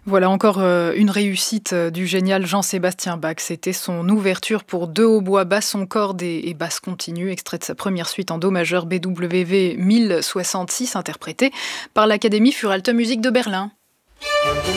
Voilà encore une réussite du génial Jean-Sébastien Bach. C'était son ouverture pour deux hautbois, basson, corde et basse continue, extrait de sa première suite en do majeur BWV 1066, interprétée par l'Académie für Alte Musik de Berlin.